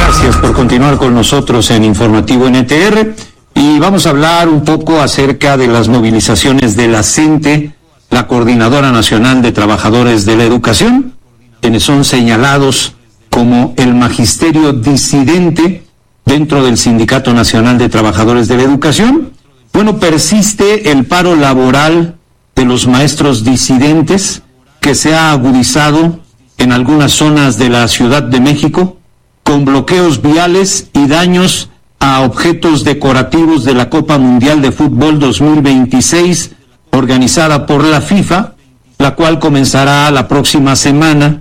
Gracias por continuar con nosotros en Informativo NTR y vamos a hablar un poco acerca de las movilizaciones de la CENTE, la Coordinadora Nacional de Trabajadores de la Educación, quienes son señalados como el magisterio disidente dentro del Sindicato Nacional de Trabajadores de la Educación. Bueno, persiste el paro laboral de los maestros disidentes que se ha agudizado en algunas zonas de la Ciudad de México, con bloqueos viales y daños a objetos decorativos de la Copa Mundial de Fútbol 2026, organizada por la FIFA, la cual comenzará la próxima semana.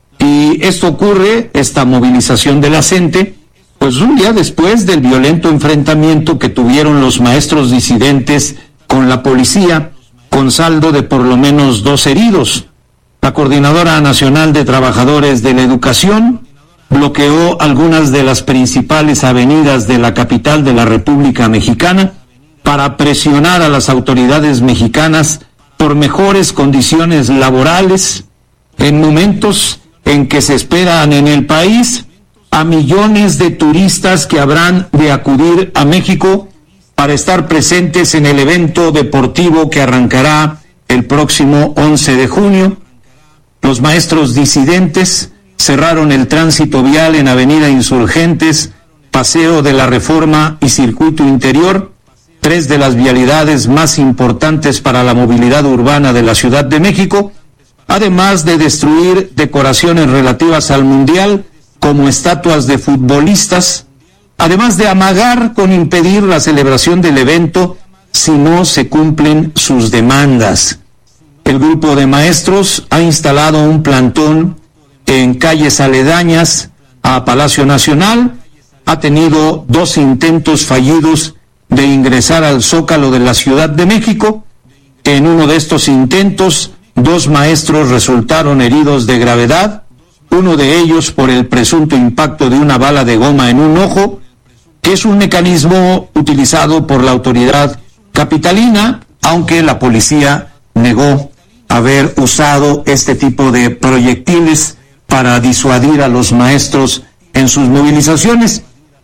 Y esto ocurre, esta movilización de la CENTE, pues un día después del violento enfrentamiento que tuvieron los maestros disidentes con la policía, con saldo de por lo menos 2 heridos. La Coordinadora Nacional de Trabajadores de la Educación bloqueó algunas de las principales avenidas de la capital de la República Mexicana para presionar a las autoridades mexicanas por mejores condiciones laborales en momentos en que se esperan en el país a millones de turistas que habrán de acudir a México para estar presentes en el evento deportivo que arrancará el próximo 11 de junio. Los maestros disidentes cerraron el tránsito vial en Avenida Insurgentes, Paseo de la Reforma y Circuito Interior, 3 de las vialidades más importantes para la movilidad urbana de la Ciudad de México, además de destruir decoraciones relativas al Mundial, como estatuas de futbolistas, además de amagar con impedir la celebración del evento si no se cumplen sus demandas. El grupo de maestros ha instalado un plantón en calles aledañas a Palacio Nacional, ha tenido 2 intentos fallidos de ingresar al Zócalo de la Ciudad de México. En uno de estos intentos, 2 maestros resultaron heridos de gravedad, uno de ellos por el presunto impacto de una bala de goma en un ojo, que es un mecanismo utilizado por la autoridad capitalina, aunque la policía negó haber usado este tipo de proyectiles para disuadir a los maestros en sus movilizaciones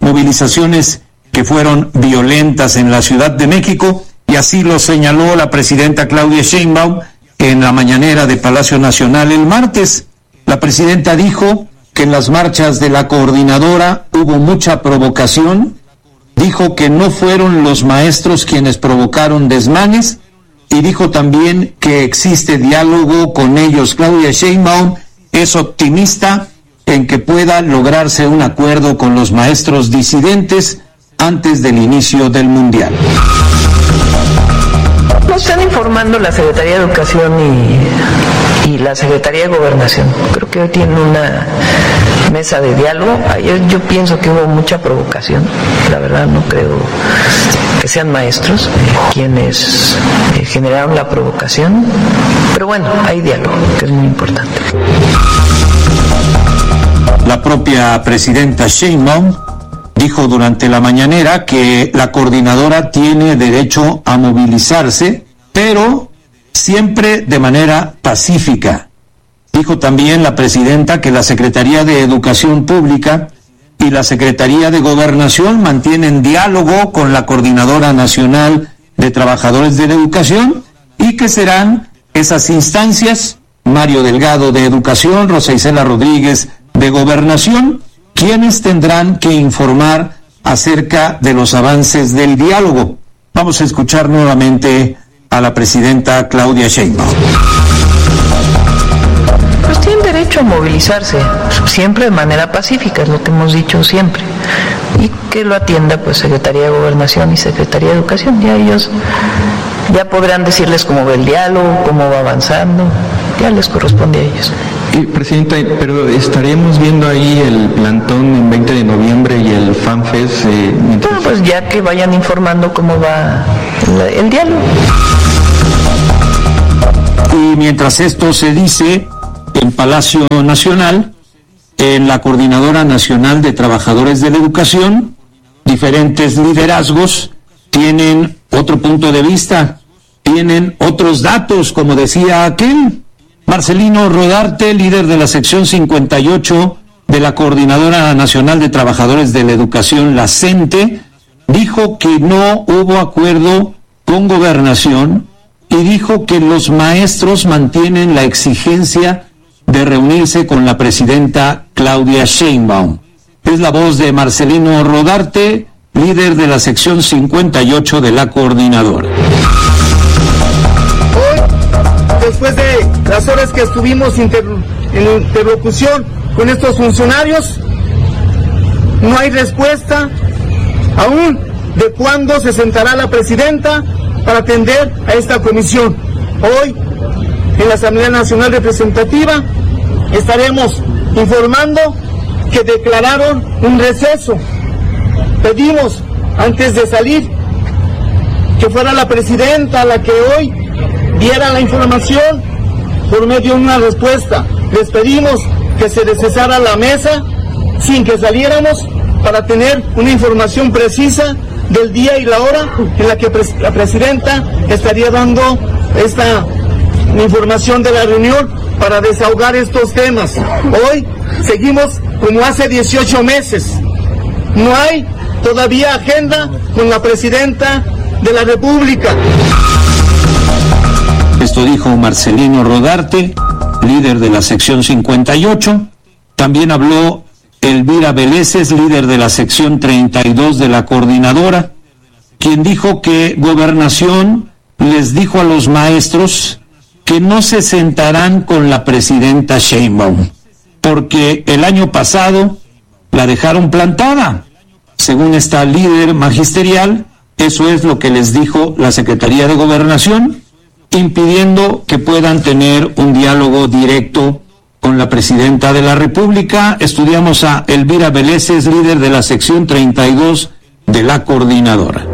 que fueron violentas en la Ciudad de México, y así lo señaló la presidenta Claudia Sheinbaum en la mañanera de Palacio Nacional el martes. La presidenta dijo que en las marchas de la coordinadora hubo mucha provocación, dijo que no fueron los maestros quienes provocaron desmanes, y dijo también que existe diálogo con ellos. Claudia Sheinbaum es optimista en que pueda lograrse un acuerdo con los maestros disidentes antes del inicio del Mundial. Nos están informando la Secretaría de Educación y la Secretaría de Gobernación. Creo que hoy tienen una mesa de diálogo. Ayer yo pienso que hubo mucha provocación. La verdad no creo que sean maestros quienes generaron la provocación. Pero bueno, hay diálogo, que es muy importante. La propia presidenta Sheinbaum dijo durante la mañanera que la coordinadora tiene derecho a movilizarse, pero siempre de manera pacífica. Dijo también la presidenta que la Secretaría de Educación Pública y la Secretaría de Gobernación mantienen diálogo con la Coordinadora Nacional de Trabajadores de la Educación, y que serán esas instancias, Mario Delgado de Educación, Rosa Isela Rodríguez de Gobernación, quienes tendrán que informar acerca de los avances del diálogo. Vamos a escuchar nuevamente a la presidenta Claudia Sheinbaum. Pues tienen derecho a movilizarse, siempre de manera pacífica, es lo que hemos dicho siempre. Y que lo atienda pues Secretaría de Gobernación y Secretaría de Educación. Ya ellos ya podrán decirles cómo va el diálogo, cómo va avanzando, ya les corresponde a ellos. Presidenta, pero estaremos viendo ahí el plantón en 20 de noviembre y el FanFest. Bueno, pues ya que vayan informando cómo va el diálogo. Y mientras esto se dice, en Palacio Nacional, en la Coordinadora Nacional de Trabajadores de la Educación, diferentes liderazgos tienen otro punto de vista, tienen otros datos, como decía aquel. Marcelino Rodarte, líder de la sección 58 de la Coordinadora Nacional de Trabajadores de la Educación, la CENTE, dijo que no hubo acuerdo con Gobernación y dijo que los maestros mantienen la exigencia de reunirse con la presidenta Claudia Sheinbaum. Es la voz de Marcelino Rodarte, líder de la sección 58 de la Coordinadora. Hoy, después de las horas que estuvimos en interlocución con estos funcionarios, no hay respuesta aún de cuándo se sentará la presidenta para atender a esta comisión. Hoy, en la Asamblea Nacional Representativa, estaremos informando que declararon un receso. Pedimos, antes de salir, que fuera la presidenta la que hoy diera la información por medio de una respuesta. Les pedimos que se descesara la mesa sin que saliéramos para tener una información precisa del día y la hora en la que la presidenta estaría dando esta información de la reunión para desahogar estos temas. Hoy seguimos como hace 18 meses. No hay todavía agenda con la presidenta de la República. Esto dijo Marcelino Rodarte, líder de la sección 58. También habló Elvira Veleses, líder de la sección 32 de la Coordinadora, quien dijo que Gobernación les dijo a los maestros que no se sentarán con la presidenta Sheinbaum, porque el año pasado la dejaron plantada. Según esta líder magisterial, eso es lo que les dijo la Secretaría de Gobernación, impidiendo que puedan tener un diálogo directo con la presidenta de la República. Estudiamos a Elvira Veleses, líder de la sección 32 de la Coordinadora.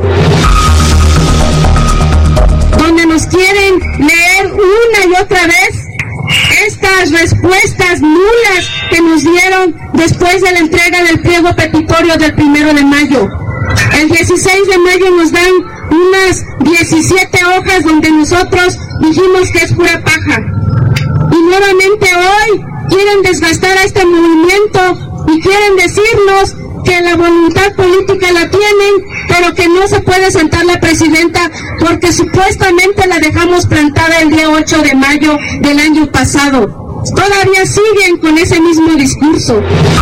Donde nos quieren leer una y otra vez estas respuestas nulas que nos dieron después de la entrega del pliego petitorio del 1 de mayo. El 16 de mayo nos dan unas 17 hojas donde nosotros dijimos que es pura paja. Y nuevamente hoy quieren desgastar a este movimiento y quieren decirnos que la voluntad política la tienen, pero que no se puede sentar la presidenta porque supuestamente la dejamos plantada el día 8 de mayo del año pasado. Todavía siguen con ese mismo discurso.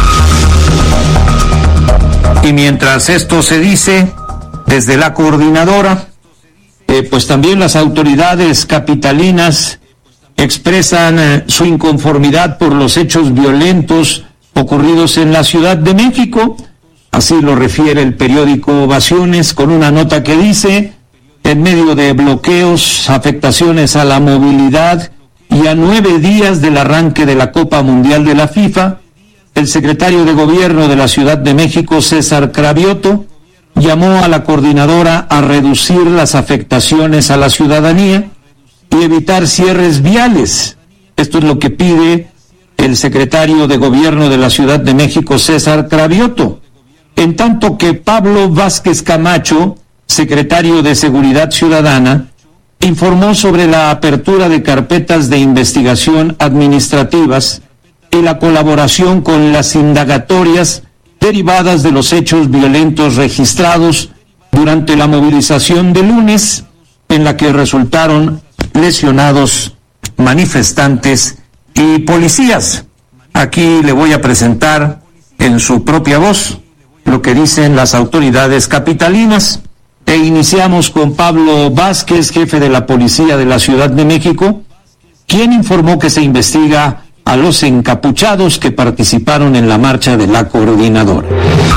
Y mientras esto se dice, desde la Coordinadora, pues también las autoridades capitalinas expresan su inconformidad por los hechos violentos ocurridos en la Ciudad de México. Así lo refiere el periódico Ovaciones con una nota que dice: en medio de bloqueos, afectaciones a la movilidad y a 9 días del arranque de la Copa Mundial de la FIFA, el secretario de Gobierno de la Ciudad de México, César Cravioto, llamó a la Coordinadora a reducir las afectaciones a la ciudadanía y evitar cierres viales. Esto es lo que pide el secretario de Gobierno de la Ciudad de México, César Cravioto. En tanto que Pablo Vázquez Camacho, secretario de Seguridad Ciudadana, informó sobre la apertura de carpetas de investigación administrativas y la colaboración con las indagatorias derivadas de los hechos violentos registrados durante la movilización de lunes, en la que resultaron lesionados manifestantes y policías. Aquí le voy a presentar en su propia voz lo que dicen las autoridades capitalinas. E iniciamos con Pablo Vázquez, jefe de la Policía de la Ciudad de México, quien informó que se investiga a los encapuchados que participaron en la marcha de la Coordinadora.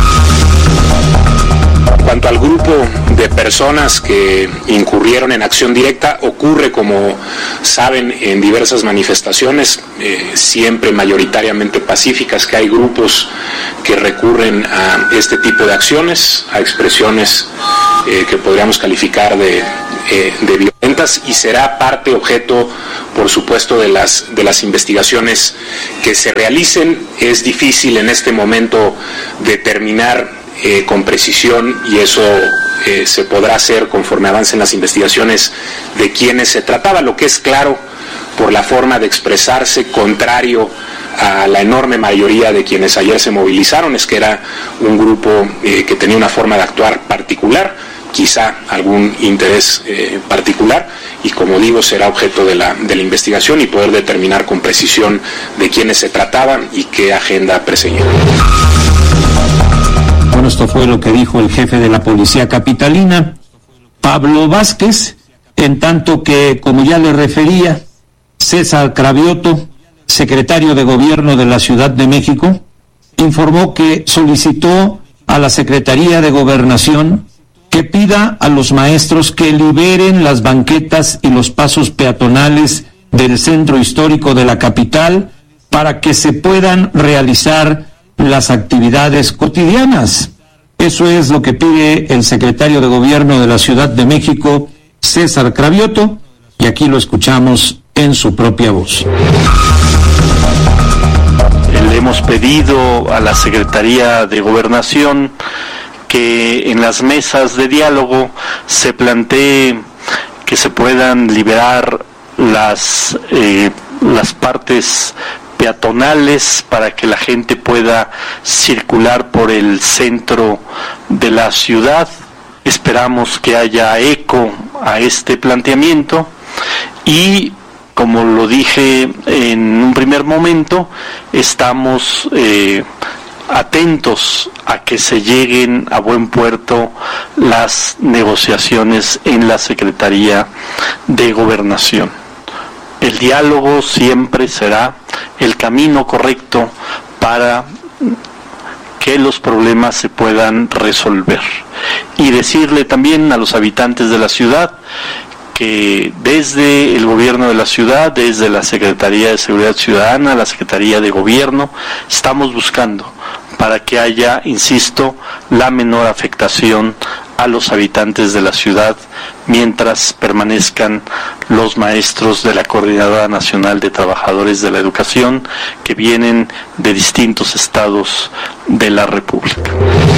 En cuanto al grupo de personas que incurrieron en acción directa, ocurre, como saben, en diversas manifestaciones, siempre mayoritariamente pacíficas, que hay grupos que recurren a este tipo de acciones, a expresiones que podríamos calificar de violentas, y será parte, objeto, por supuesto, de las investigaciones que se realicen. Es difícil en este momento determinar con precisión, y eso se podrá hacer conforme avancen las investigaciones, de quiénes se trataba. Lo que es claro, por la forma de expresarse, contrario a la enorme mayoría de quienes ayer se movilizaron es que era un grupo que tenía una forma de actuar particular, quizá algún interés particular, y como digo, será objeto de la investigación y poder determinar con precisión de quiénes se trataban y qué agenda perseguían. Bueno, esto fue lo que dijo el jefe de la Policía Capitalina, Pablo Vázquez, en tanto que, como ya le refería, César Cravioto, secretario de Gobierno de la Ciudad de México, informó que solicitó a la Secretaría de Gobernación que pida a los maestros que liberen las banquetas y los pasos peatonales del centro histórico de la capital para que se puedan realizar las actividades cotidianas. Eso es lo que pide el secretario de Gobierno de la Ciudad de México, César Cravioto, y aquí lo escuchamos en su propia voz. Le hemos pedido a la Secretaría de Gobernación que en las mesas de diálogo se plantee que se puedan liberar las partes peatonales para que la gente pueda circular por el centro de la ciudad. Esperamos que haya eco a este planteamiento y, como lo dije en un primer momento, estamos atentos a que se lleguen a buen puerto las negociaciones en la Secretaría de Gobernación. El diálogo siempre será el camino correcto para que los problemas se puedan resolver. Y decirle también a los habitantes de la ciudad que desde el gobierno de la ciudad, desde la Secretaría de Seguridad Ciudadana, la Secretaría de Gobierno, estamos buscando para que haya, insisto, la menor afectación a los habitantes de la ciudad mientras permanezcan los maestros de la Coordinadora Nacional de Trabajadores de la Educación que vienen de distintos estados de la República.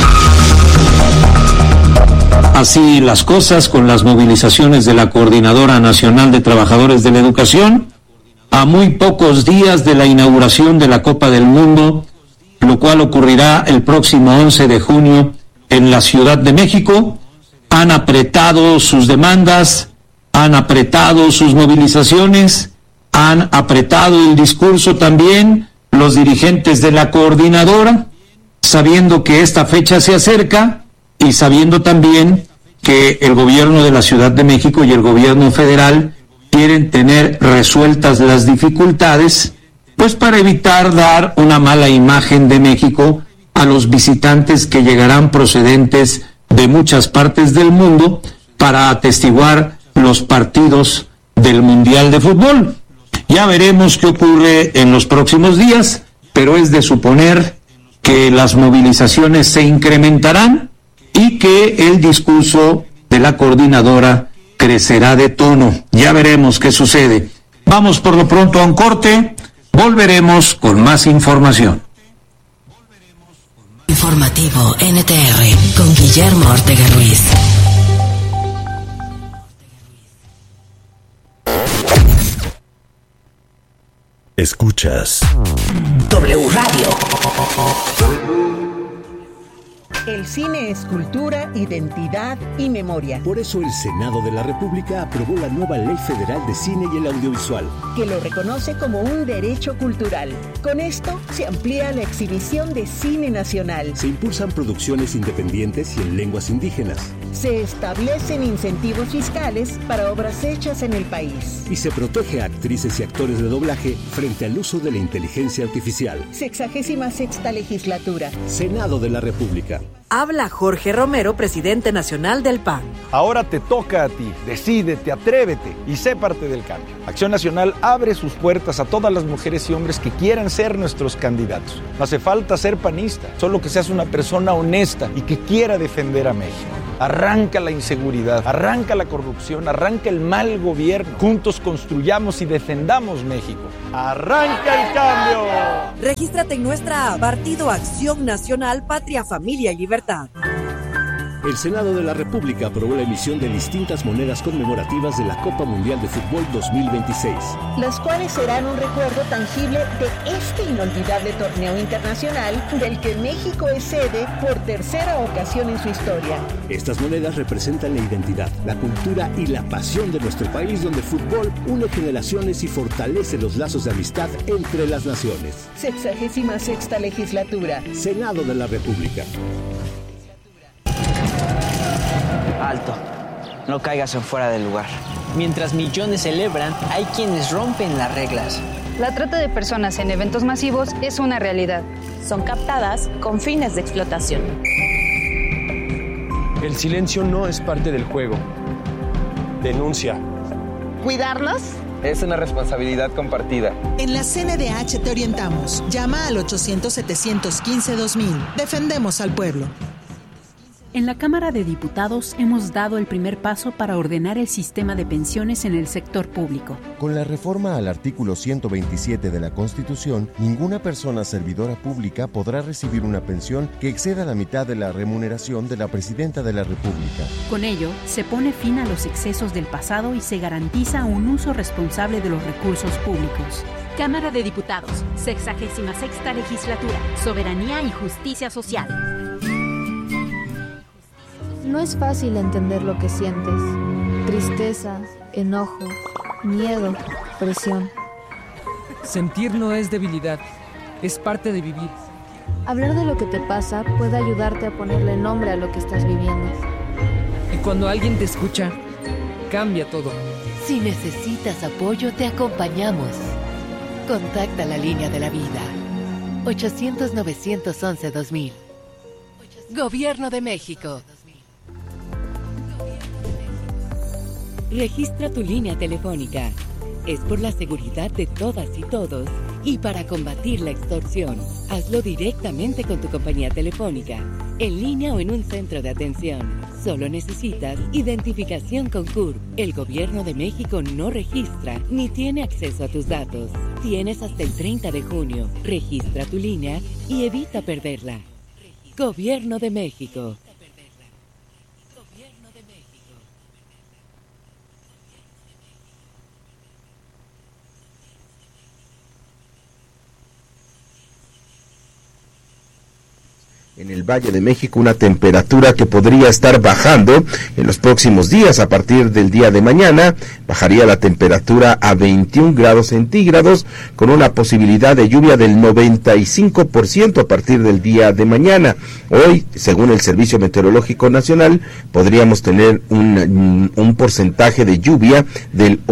Así las cosas con las movilizaciones de la Coordinadora Nacional de Trabajadores de la Educación, a muy pocos días de la inauguración de la Copa del Mundo, lo cual ocurrirá el próximo 11 de junio en la Ciudad de México. Han apretado sus demandas, han apretado sus movilizaciones, han apretado el discurso también los dirigentes de la coordinadora, sabiendo que esta fecha se acerca y sabiendo también que el gobierno de la Ciudad de México y el gobierno federal quieren tener resueltas las dificultades, pues para evitar dar una mala imagen de México a los visitantes que llegarán procedentes de muchas partes del mundo para atestiguar los partidos del Mundial de Fútbol. Ya veremos qué ocurre en los próximos días, pero es de suponer que las movilizaciones se incrementarán y que el discurso de la coordinadora crecerá de tono. Ya veremos qué sucede. Vamos por lo pronto a un corte. Volveremos con más información. Informativo NTR con Guillermo Ortega Ruiz. Escuchas W Radio. El cine es cultura, identidad y memoria. Por eso el Senado de la República aprobó la nueva Ley Federal de Cine y el Audiovisual, que lo reconoce como un derecho cultural. Con esto se amplía la exhibición de cine nacional. Se impulsan producciones independientes y en lenguas indígenas. Se establecen incentivos fiscales para obras hechas en el país. Y se protege a actrices y actores de doblaje frente al uso de la inteligencia artificial. 66ª legislatura. Senado de la República. Habla Jorge Romero, presidente nacional del PAN. Ahora te toca a ti. Decídete, atrévete y sé parte del cambio. Acción Nacional abre sus puertas a todas las mujeres y hombres que quieran ser nuestros candidatos. No hace falta ser panista, solo que seas una persona honesta y que quiera defender a México. Arranca la inseguridad, arranca la corrupción, arranca el mal gobierno. Juntos construyamos y defendamos México. ¡Arranca el cambio! Regístrate en nuestra app, Partido Acción Nacional, Patria, Familia y Libertad. El Senado de la República aprobó la emisión de distintas monedas conmemorativas de la Copa Mundial de Fútbol 2026. Las cuales serán un recuerdo tangible de este inolvidable torneo internacional del que México es sede por tercera ocasión en su historia. Estas monedas representan la identidad, la cultura y la pasión de nuestro país, donde el fútbol une generaciones y fortalece los lazos de amistad entre las naciones. 66ª legislatura. Senado de la República. Alto, no caigas en fuera del lugar. Mientras millones celebran, hay quienes rompen las reglas. La trata de personas en eventos masivos es una realidad. Son captadas con fines de explotación. El silencio no es parte del juego. Denuncia. ¿Cuidarnos? Es una responsabilidad compartida. En la CNDH te orientamos. Llama al 800-715-2000. Defendemos al pueblo. En la Cámara de Diputados hemos dado el primer paso para ordenar el sistema de pensiones en el sector público. Con la reforma al artículo 127 de la Constitución, ninguna persona servidora pública podrá recibir una pensión que exceda la mitad de la remuneración de la Presidenta de la República. Con ello, se pone fin a los excesos del pasado y se garantiza un uso responsable de los recursos públicos. Cámara de Diputados, 66ª legislatura, Soberanía y Justicia Social. No es fácil entender lo que sientes. Tristeza, enojo, miedo, presión. Sentir no es debilidad, es parte de vivir. Hablar de lo que te pasa puede ayudarte a ponerle nombre a lo que estás viviendo. Y cuando alguien te escucha, cambia todo. Si necesitas apoyo, te acompañamos. Contacta la línea de la vida. 800-911-2000. Gobierno de México. Registra tu línea telefónica. Es por la seguridad de todas y todos y para combatir la extorsión. Hazlo directamente con tu compañía telefónica, en línea o en un centro de atención. Solo necesitas identificación con CURP. El Gobierno de México no registra ni tiene acceso a tus datos. Tienes hasta el 30 de junio. Registra tu línea y evita perderla. Gobierno de México. En el Valle de México, una temperatura que podría estar bajando en los próximos días. A partir del día de mañana bajaría la temperatura a 21 grados centígrados con una posibilidad de lluvia del 95% a partir del día de mañana. Hoy, según el Servicio Meteorológico Nacional, podríamos tener un porcentaje de lluvia del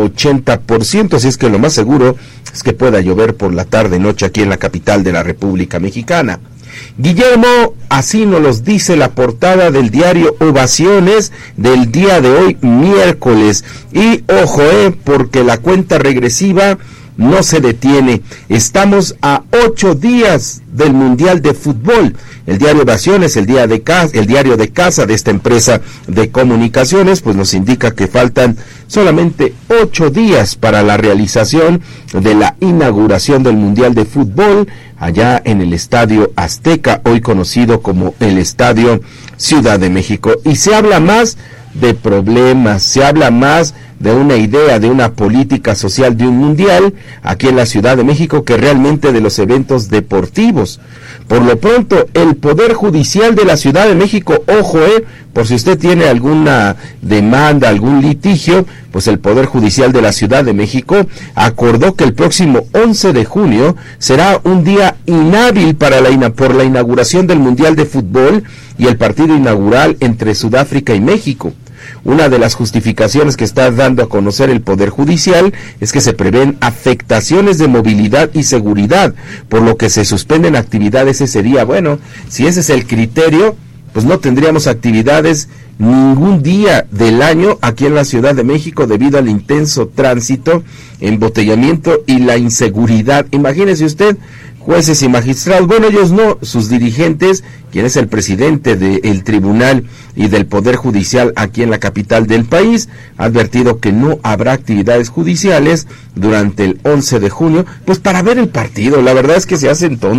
80%, así es que lo más seguro es que pueda llover por la tarde-noche aquí en la capital de la República Mexicana. Guillermo, así nos los dice la portada del diario Ovaciones del día de hoy, miércoles. Y ojo, porque la cuenta regresiva no se detiene. Estamos a 8 días del Mundial de Fútbol. El diario Ovaciones, el diario de casa de esta empresa de comunicaciones, pues nos indica que faltan solamente 8 días para la realización de la inauguración del Mundial de Fútbol allá en el Estadio Azteca, hoy conocido como el Estadio Ciudad de México. Y se habla más de problemas, se habla más de una idea, de una política social de un mundial aquí en la Ciudad de México que realmente de los eventos deportivos. Por lo pronto, el Poder Judicial de la Ciudad de México, ojo, por si usted tiene alguna demanda, algún litigio, pues el Poder Judicial de la Ciudad de México acordó que el próximo 11 de junio será un día inhábil por la inauguración del Mundial de Fútbol y el partido inaugural entre Sudáfrica y México. Una de las justificaciones que está dando a conocer el Poder Judicial es que se prevén afectaciones de movilidad y seguridad, por lo que se suspenden actividades ese día. Bueno, si ese es el criterio, pues no tendríamos actividades ningún día del año aquí en la Ciudad de México debido al intenso tránsito, embotellamiento y la inseguridad. Imagínese usted, jueces y magistrados, bueno, ellos no, sus dirigentes, quien es el presidente del tribunal y del Poder Judicial aquí en la capital del país, ha advertido que no habrá actividades judiciales durante el 11 de junio, pues para ver el partido. La verdad es que se hacen tontos.